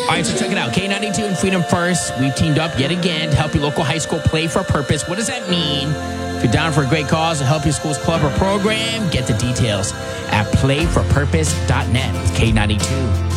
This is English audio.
All right, so check it out. K92 and Freedom First. We've teamed up yet again to help your local high school play for a purpose. What does that mean? If you're down for a great cause to help your school's club or program, get the details at playforpurpose.net with K92.